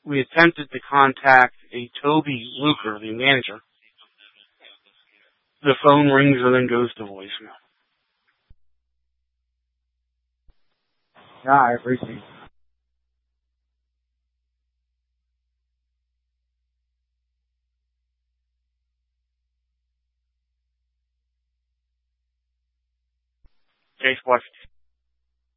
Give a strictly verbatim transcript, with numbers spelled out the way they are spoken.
We attempted to contact a Toby Luker, the manager. The phone rings and then goes to voicemail. Yeah, I appreciate it. Case Washington.